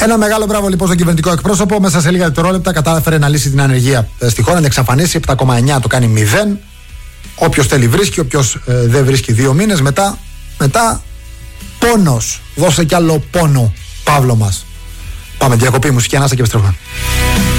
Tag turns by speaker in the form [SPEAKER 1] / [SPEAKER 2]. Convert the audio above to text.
[SPEAKER 1] Ένα μεγάλο μπράβο λοιπόν στον κυβερνητικό εκπρόσωπο. Μέσα σε λίγα δευτερόλεπτα κατάφερε να λύσει την ανεργία στη χώρα, να εξαφανίσει 7,9, το κάνει 0. Όποιος θέλει βρίσκει, όποιος δεν βρίσκει 2 μήνες. Μετά πόνος. Δώσε κι άλλο πόνο, Παύλο μας. Πάμε διακοπή, μουσική ανάσα και επιστρέφουμε.